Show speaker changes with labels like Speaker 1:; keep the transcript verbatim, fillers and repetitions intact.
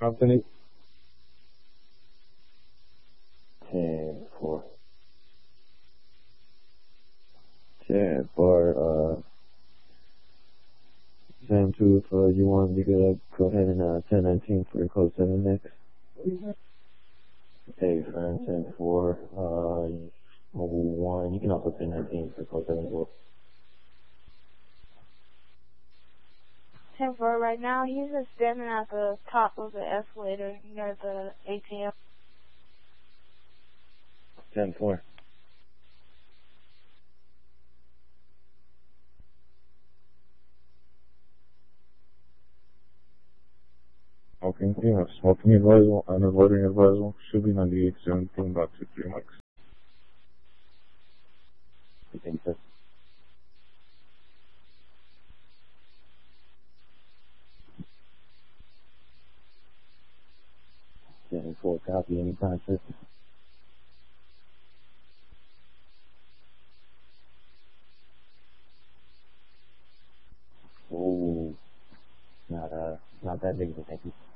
Speaker 1: Company.
Speaker 2: ten four.
Speaker 1: ten four, uh, Sam two, if uh, you want, you could uh, go ahead and uh, ten nineteen for your code seven next.
Speaker 2: Hey, friend, ten four. Uh, one. You can also ten nineteen for code seven as well.
Speaker 3: ten four right now, he's just standing at the top of the escalator near the A T M.
Speaker 2: ten four.
Speaker 1: Smoking, yeah, smoking advisable, unavoiding advisable, should be ninety-eight seventeen, about two, three mics.
Speaker 2: You think so? ten four, copy anytime, sir. Ooh, not, uh, not that big of a thank you.